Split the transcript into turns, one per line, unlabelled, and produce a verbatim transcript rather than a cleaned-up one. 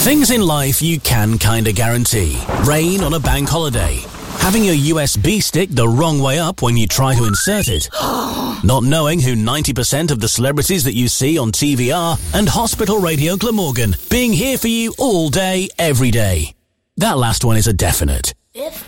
Things in life you can kinda guarantee. Rain on a bank holiday. Having your U S B stick the wrong way up when you try to insert it. Not knowing who ninety percent of the celebrities that you see on T V are. And Hospital Radio Glamorgan being here for you all day, every day. That last one is a definite.
If